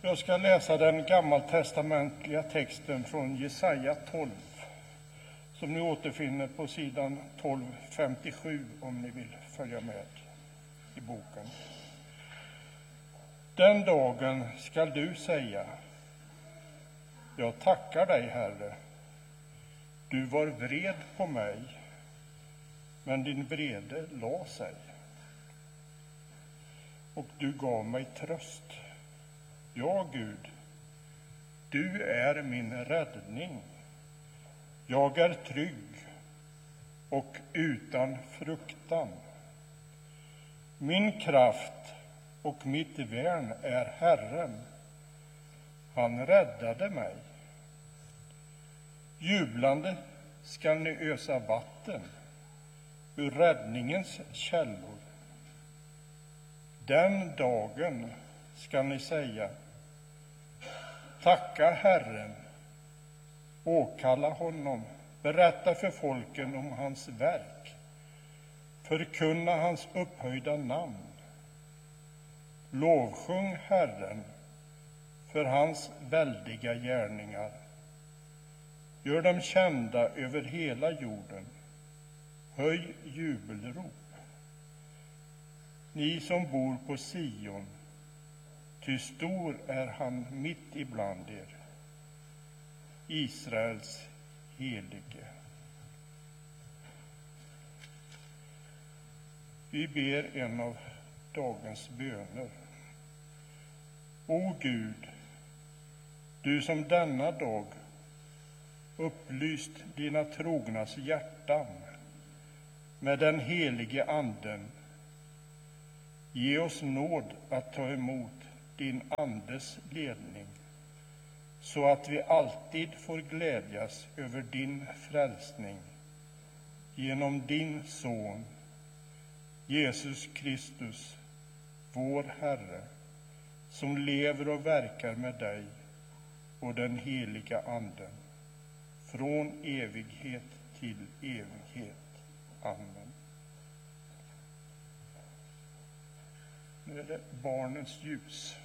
Jag ska läsa den gammaltestamentliga texten från Jesaja 12 som ni återfinner på sidan 1257 om ni vill följa med i boken. Den dagen skall du säga: jag tackar dig, Herre. Du var vred på mig, men din vrede la sig. Och du gav mig tröst. Ja, Gud, du är min räddning. Jag är trygg och utan fruktan. Min kraft och mitt värn är Herren. Han räddade mig. Jublande skall ni ösa vatten ur räddningens källor. Den dagen skall ni säga: tacka Herren, åkalla honom, berätta för folken om hans verk, förkunna hans upphöjda namn. Lovsjung Herren för hans väldiga gärningar. Gör dem kända över hela jorden. Höj jubelrop, ni som bor på Sion, ty stor är han mitt ibland er, Israels helige. Vi ber en av dagens böner. O Gud, du som denna dag upplyst dina trognas hjärtan med den helige anden, ge oss nåd att ta emot din andes ledning, så att vi alltid får glädjas över din frälsning genom din son Jesus Kristus, vår Herre, som lever och verkar med dig och den heliga anden från evighet till evighet. Amen. Nu är det barnens ljus.